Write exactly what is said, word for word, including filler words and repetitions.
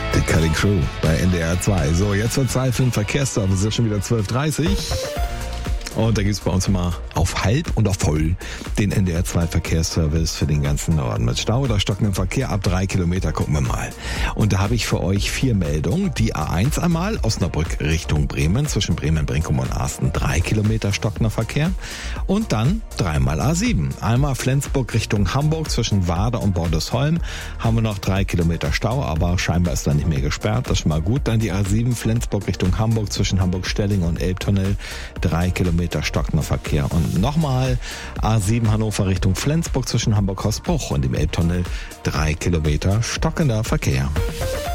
Die Cutting Crew bei N D R zwei. So, jetzt wird Zeit für den Verkehrsservice. Es ist schon wieder zwölf Uhr dreißig. Und da gibt es bei uns mal auf halb und auf voll den N D R zwei Verkehrsservice für den ganzen Norden. Mit Stau oder stockendem Verkehr ab drei Kilometer gucken wir mal. Und da habe ich für euch vier Meldungen. Die A eins einmal, Osnabrück Richtung Bremen, zwischen Bremen, Brinkum und Arsten, drei Kilometer stockender Verkehr. Und dann dreimal A sieben. Einmal Flensburg Richtung Hamburg, zwischen Warder und Bordesholm haben wir noch drei Kilometer Stau, aber scheinbar ist da nicht mehr gesperrt. Das ist schon mal gut. Dann die A sieben Flensburg Richtung Hamburg, zwischen Hamburg-Stelling und Elbtunnel, drei Kilometer stockender Verkehr. Und nochmal A sieben Hannover Richtung Flensburg, zwischen Hamburg-Hausbruch und dem Elbtunnel, drei Kilometer stockender Verkehr.